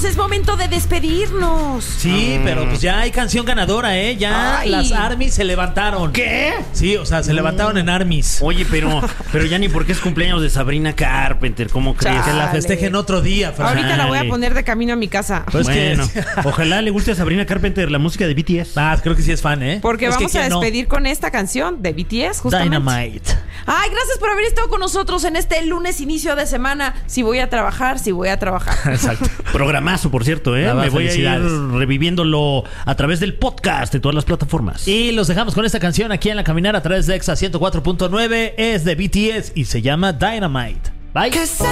amigos, es momento de despedirnos. Sí, pero pues ya hay canción ganadora, ¿eh? Ya las ARMYs se levantaron. ¿Qué? Sí, o sea, se levantaron en ARMYs. Oye, pero ya ni porque es cumpleaños de Sabrina Carpenter, ¿cómo crees? Que la festejen otro día, Fran. Ahorita la voy a poner de camino a mi casa. Pues Bueno, ojalá le guste a Sabrina Carpenter la música de BTS. Creo que sí es fan, ¿eh? Porque Es vamos que a ¿quién no? despedir con esta canción de BTS, justamente. Dynamite. Ay, gracias por haber estado con nosotros en este lunes inicio de semana. Si voy a trabajar. Exacto. Programazo, por cierto, ¿eh? Me voy a ir reviviéndolo a través del podcast de todas las plataformas. Y los dejamos con esta canción aquí en La Caminera a través de Exa 104.9. Es de BTS y se llama Dynamite. Bye.